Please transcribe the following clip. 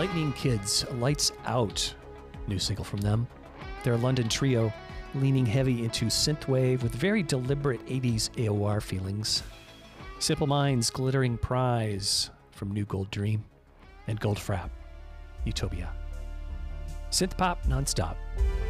Lightning Kids, Lights Out. New single from them. Their London trio, leaning heavy into synthwave with very deliberate 80s AOR feelings. Simple Minds, Glittering Prize from New Gold Dream. And Goldfrapp, Utopia. Synth pop nonstop.